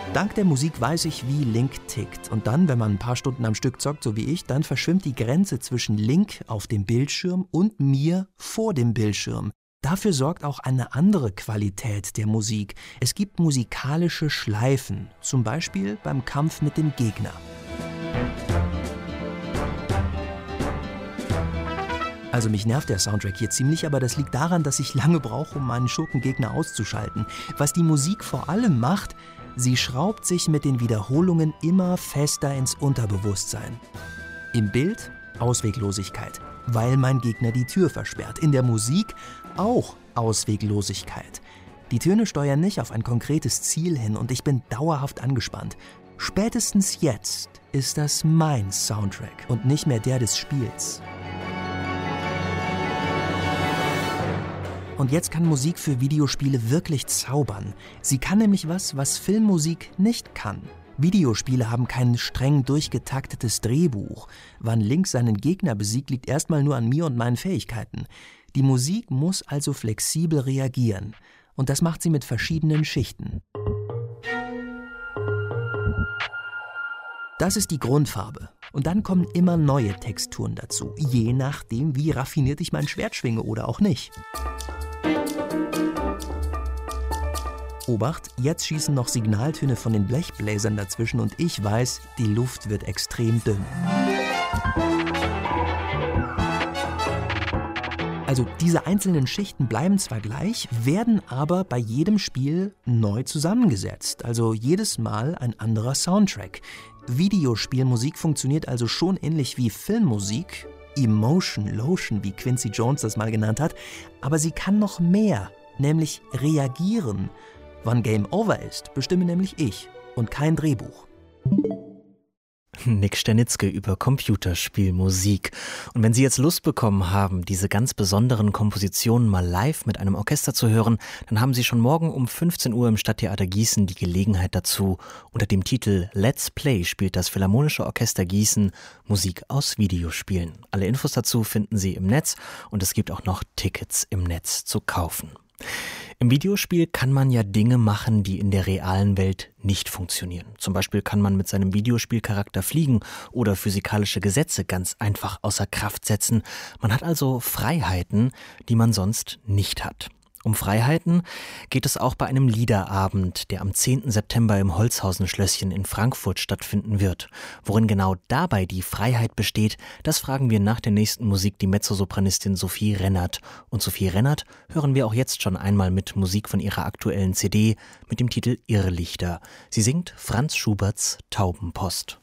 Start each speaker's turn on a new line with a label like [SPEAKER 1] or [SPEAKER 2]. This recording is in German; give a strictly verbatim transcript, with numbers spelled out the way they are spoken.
[SPEAKER 1] Dank der Musik weiß ich, wie Link tickt. Und dann, wenn man ein paar Stunden am Stück zockt, so wie ich, dann verschwimmt die Grenze zwischen Link auf dem Bildschirm und mir vor dem Bildschirm. Dafür sorgt auch eine andere Qualität der Musik. Es gibt musikalische Schleifen, zum Beispiel beim Kampf mit dem Gegner. Also mich nervt der Soundtrack hier ziemlich, aber das liegt daran, dass ich lange brauche, um meinen Schurkengegner auszuschalten. Was die Musik vor allem macht, sie schraubt sich mit den Wiederholungen immer fester ins Unterbewusstsein. Im Bild Ausweglosigkeit, weil mein Gegner die Tür versperrt. In der Musik auch Ausweglosigkeit. Die Töne steuern nicht auf ein konkretes Ziel hin und ich bin dauerhaft angespannt. Spätestens jetzt ist das mein Soundtrack und nicht mehr der des Spiels. Und jetzt kann Musik für Videospiele wirklich zaubern. Sie kann nämlich was, was Filmmusik nicht kann. Videospiele haben kein streng durchgetaktetes Drehbuch. Wann Link seinen Gegner besiegt, liegt erstmal nur an mir und meinen Fähigkeiten. Die Musik muss also flexibel reagieren. Und das macht sie mit verschiedenen Schichten. Das ist die Grundfarbe. Und dann kommen immer neue Texturen dazu, je nachdem, wie raffiniert ich mein Schwert schwinge oder auch nicht. Obacht, jetzt schießen noch Signaltöne von den Blechbläsern dazwischen und ich weiß, die Luft wird extrem dünn. Also diese einzelnen Schichten bleiben zwar gleich, werden aber bei jedem Spiel neu zusammengesetzt. Also jedes Mal ein anderer Soundtrack. Videospielmusik funktioniert also schon ähnlich wie Filmmusik, Emotion Lotion, wie Quincy Jones das mal genannt hat, aber sie kann noch mehr, nämlich reagieren. Wann Game Over ist, bestimme nämlich ich und kein Drehbuch.
[SPEAKER 2] Nick Sternitzky über Computerspielmusik. Und wenn Sie jetzt Lust bekommen haben, diese ganz besonderen Kompositionen mal live mit einem Orchester zu hören, dann haben Sie schon morgen um fünfzehn Uhr im Stadttheater Gießen die Gelegenheit dazu. Unter dem Titel Let's Play spielt das Philharmonische Orchester Gießen Musik aus Videospielen. Alle Infos dazu finden Sie im Netz und es gibt auch noch Tickets im Netz zu kaufen. Im Videospiel kann man ja Dinge machen, die in der realen Welt nicht funktionieren. Zum Beispiel kann man mit seinem Videospielcharakter fliegen oder physikalische Gesetze ganz einfach außer Kraft setzen. Man hat also Freiheiten, die man sonst nicht hat. Um Freiheiten geht es auch bei einem Liederabend, der am zehnten September im Holzhausen-Schlösschen in Frankfurt stattfinden wird. Worin genau dabei die Freiheit besteht, das fragen wir nach der nächsten Musik die Mezzosopranistin Sophie Rennert. Und Sophie Rennert hören wir auch jetzt schon einmal mit Musik von ihrer aktuellen C D mit dem Titel Irrlichter. Sie singt Franz Schuberts Taubenpost.